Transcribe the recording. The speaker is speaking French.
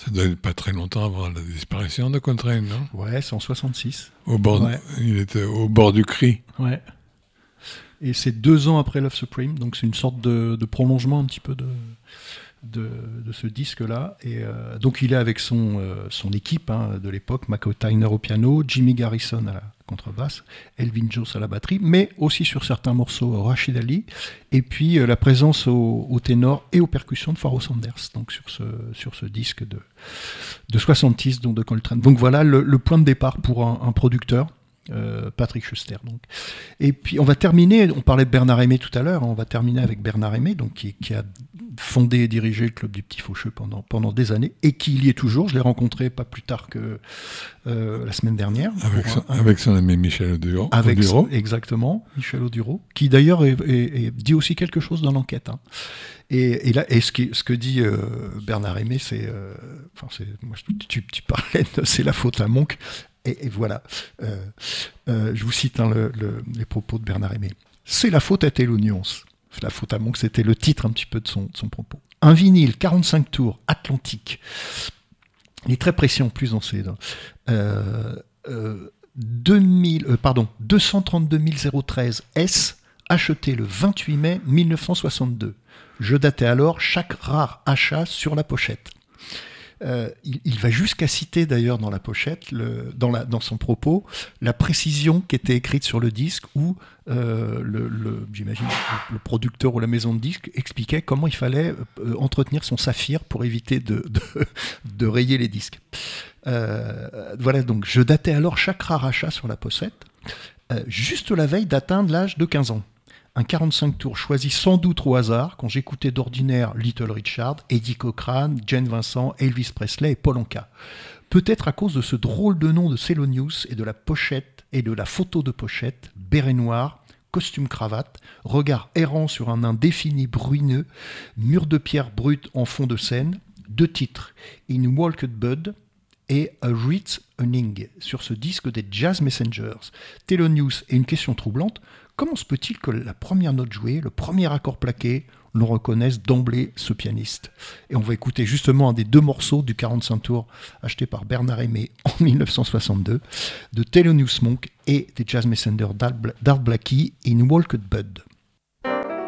Ça doit être pas très longtemps avant la disparition de Coltrane, non? Ouais, c'est en 66. Au bord, Ouais. Il était au bord du cri. Ouais. Et c'est 2 ans après Love Supreme, donc c'est une sorte de prolongement un petit peu de ce disque-là. Et donc il est avec son équipe de l'époque, Mako Tyner au piano, Jimmy Garrison à la contrebasse, Elvin Jones à la batterie, mais aussi sur certains morceaux Rashid Ali, et puis la présence au ténor et aux percussions de Pharoah Sanders, donc sur ce disque de 66 donc de Coltrane. Donc voilà le point de départ pour un producteur. Patrick Schuster donc. Et puis on va terminer, on parlait de Bernard Aimé tout à l'heure, on va terminer avec Bernard Aimé donc, qui a fondé et dirigé le Club du Petit Faucheux pendant des années et qui y est toujours. Je l'ai rencontré pas plus tard que la semaine dernière. Avec son ami Michel Oduro. Exactement, Michel Oduro, qui d'ailleurs dit aussi quelque chose dans l'enquête. Et là, ce que dit Bernard Aimé, c'est tu parlais de c'est la faute à Monk. Et voilà, je vous cite les propos de Bernard Aimé. C'est la faute à Thelonious. La faute à Monk, c'était le titre un petit peu de son propos. Un vinyle, 45 tours, Atlantique. Il est très précis en plus dans ces... 232 013 S, acheté le 28 mai 1962. Je datais alors chaque rare achat sur la pochette. Il va jusqu'à citer d'ailleurs dans la pochette, dans son propos, la précision qui était écrite sur le disque où j'imagine le producteur ou la maison de disques expliquait comment il fallait entretenir son saphir pour éviter de rayer les disques. Voilà, donc je datais alors chaque rare achat sur la pochette, juste la veille d'atteindre l'âge de 15 ans. Un 45 tours choisi sans doute au hasard quand j'écoutais d'ordinaire Little Richard, Eddie Cochran, Jane Vincent, Elvis Presley et Paul Anka. Peut-être à cause de ce drôle de nom de Thelonious et de la pochette et de la photo de pochette, béret noir, costume cravate, regard errant sur un indéfini bruyineux, mur de pierre brute en fond de scène, 2 titres, In Walked Bud et A Wreath Hunting sur ce disque des Jazz Messengers. Thelonious et une question troublante. Comment se peut-il que la première note jouée, le premier accord plaqué, l'on reconnaisse d'emblée ce pianiste? Et on va écouter justement un des 2 morceaux du 45 tours acheté par Bernard Aimé en 1962, de Thelonious Monk et des Jazz Messengers d'Art Blakey, In Walked Bud.